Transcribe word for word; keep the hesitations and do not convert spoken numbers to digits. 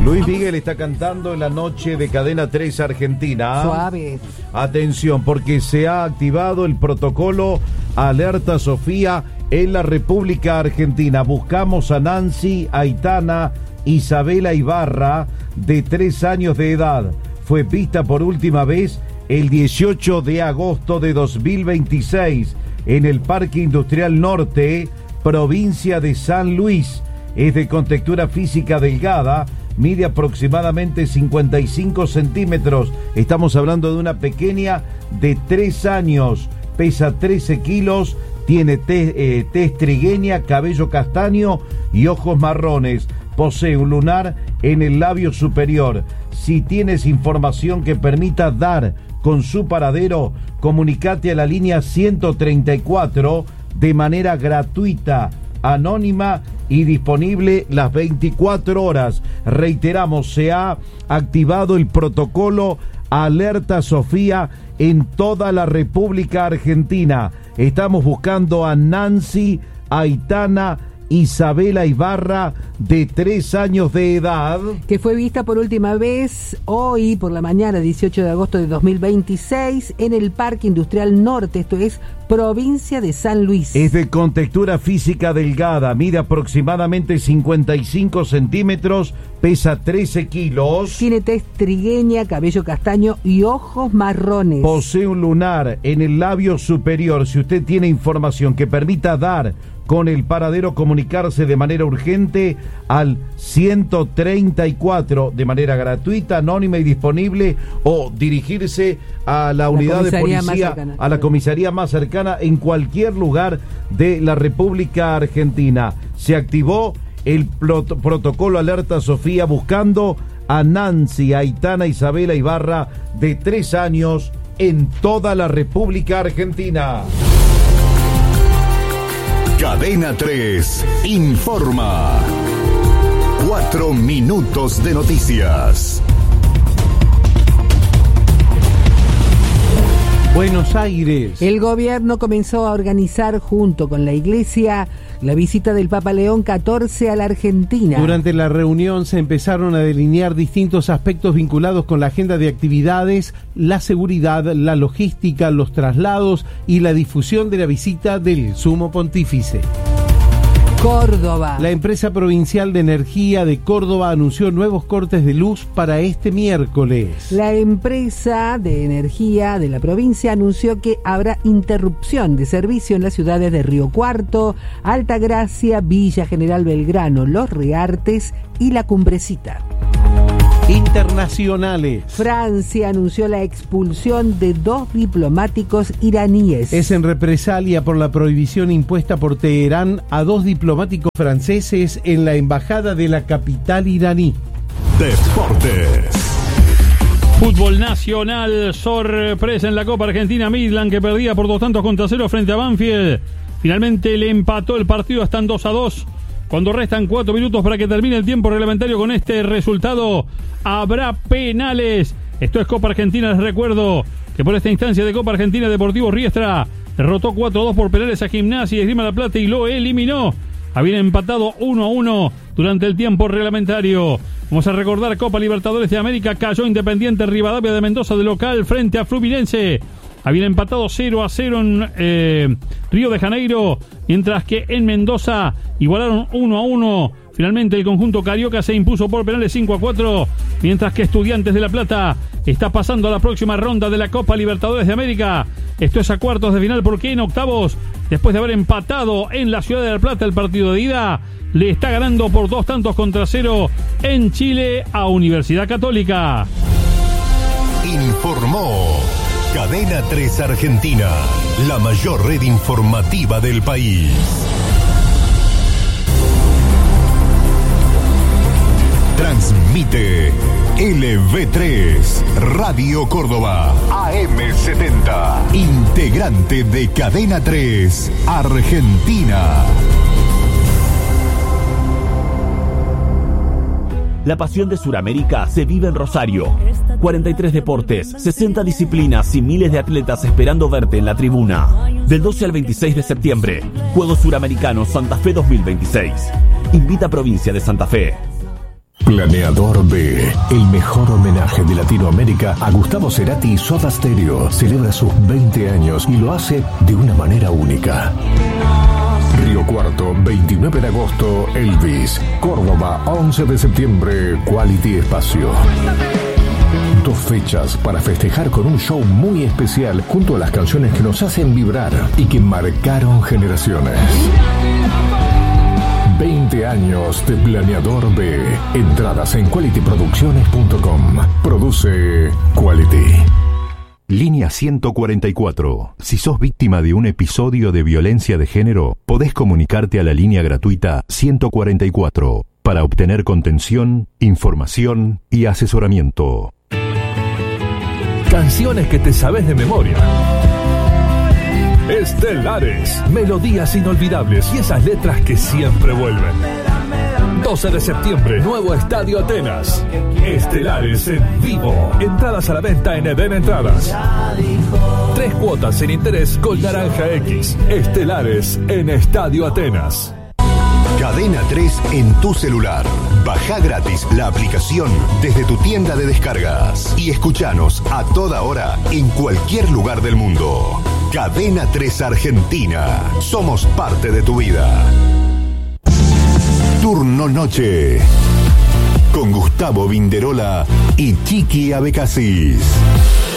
Luis Miguel está cantando en la noche de Cadena tres Argentina. Suave. Atención, porque se ha activado el protocolo Alerta Sofía en la República Argentina. Buscamos a Nancy Aitana Isabela Ibarra, de tres años de edad. Fue vista por última vez el dieciocho de agosto de dos mil veintiséis en el Parque Industrial Norte, provincia de San Luis. Es de contextura física delgada, mide aproximadamente cincuenta y cinco centímetros. Estamos hablando de una pequeña de tres años, pesa trece kilos, tiene tez, eh, tez trigueña, cabello castaño y ojos marrones. Posee un lunar en el labio superior. Si tienes información que permita dar con su paradero, comunicate a la línea ciento treinta y cuatro de manera gratuita, anónima y disponible las veinticuatro horas. Reiteramos, se ha activado el protocolo Alerta Sofía en toda la República Argentina. Estamos buscando a Nancy Aitana Isabela Ibarra, de tres años de edad, que fue vista por última vez hoy por la mañana, dieciocho de agosto de dos mil veintiséis, en el Parque Industrial Norte, esto es provincia de San Luis. Es de contextura física delgada, mide aproximadamente cincuenta y cinco centímetros, pesa trece kilos. Tiene tez trigueña, cabello castaño y ojos marrones. Posee un lunar en el labio superior. Si usted tiene información que permita dar con el paradero, comunicarse de manera urgente al ciento treinta y cuatro de manera gratuita, anónima y disponible, o dirigirse a la unidad de policía, a la comisaría más cercana en cualquier lugar de la República Argentina. Se activó el prot- protocolo Alerta Sofía buscando a Nancy Aitana Isabela Ibarra, de tres años, en toda la República Argentina. Cadena tres informa. Cuatro minutos de noticias. Buenos Aires. El gobierno comenzó a organizar junto con la iglesia la visita del Papa León catorce a la Argentina. Durante la reunión se empezaron a delinear distintos aspectos vinculados con la agenda de actividades, la seguridad, la logística, los traslados y la difusión de la visita del Sumo Pontífice. Córdoba. La empresa provincial de energía de Córdoba anunció nuevos cortes de luz para este miércoles. La empresa de energía de la provincia anunció que habrá interrupción de servicio en las ciudades de Río Cuarto, Altagracia, Villa General Belgrano, Los Reartes y La Cumbrecita. Internacionales. Francia anunció la expulsión de dos diplomáticos iraníes. Es en represalia por la prohibición impuesta por Teherán a dos diplomáticos franceses en la embajada de la capital iraní. Deportes. Fútbol nacional, sorpresa en la Copa Argentina. Midland, que perdía por dos tantos contra cero frente a Banfield, finalmente le empató el partido, están dos a dos. Cuando restan cuatro minutos para que termine el tiempo reglamentario, con este resultado habrá penales. Esto es Copa Argentina. Les recuerdo que por esta instancia de Copa Argentina, Deportivo Riestra derrotó cuatro a dos por penales a Gimnasia y Esgrima La Plata y lo eliminó. Habían empatado uno a uno durante el tiempo reglamentario. Vamos a recordar Copa Libertadores de América. Cayó Independiente Rivadavia de Mendoza de local frente a Fluminense. Habían empatado cero a cero en eh, Río de Janeiro, mientras que en Mendoza igualaron uno a uno. Finalmente el conjunto carioca se impuso por penales cinco a cuatro, mientras que Estudiantes de La Plata está pasando a la próxima ronda de la Copa Libertadores de América. Esto es a cuartos de final, porque en octavos, después de haber empatado en la ciudad de La Plata el partido de ida, le está ganando por dos tantos contra cero en Chile a Universidad Católica. Informó Cadena tres Argentina, la mayor red informativa del país. Transmite L V tres Radio Córdoba A M setenta, integrante de Cadena tres Argentina. La pasión de Sudamérica se vive en Rosario. cuarenta y tres deportes, sesenta disciplinas y miles de atletas esperando verte en la tribuna. Del doce al veintiséis de septiembre, Juegos Suramericanos Santa Fe dos mil veintiséis. Invita a Provincia de Santa Fe. Planeador B, el mejor homenaje de Latinoamérica a Gustavo Cerati y Soda Stereo, celebra sus veinte años y lo hace de una manera única. Río Cuarto, veintinueve de agosto, Elvis. Córdoba, once de septiembre, Quality Espacio. Dos fechas para festejar con un show muy especial junto a las canciones que nos hacen vibrar y que marcaron generaciones. veinte años de Planeador B. Entradas en quality producciones punto com. Produce Quality. Línea ciento cuarenta y cuatro. Si sos víctima de un episodio de violencia de género, podés comunicarte a la línea gratuita ciento cuarenta y cuatro para obtener contención, información y asesoramiento. Canciones que te sabes de memoria. Estelares, melodías inolvidables y esas letras que siempre vuelven. doce de septiembre, nuevo Estadio Atenas. Estelares en vivo. Entradas a la venta en Eden Entradas. Tres cuotas sin interés con Naranja X. Estelares en Estadio Atenas. Cadena tres en tu celular. Baja gratis la aplicación desde tu tienda de descargas y escuchanos a toda hora en cualquier lugar del mundo. Cadena tres Argentina. Somos parte de tu vida. Turno Noche con Gustavo Vinderola y Chiqui Abecasis.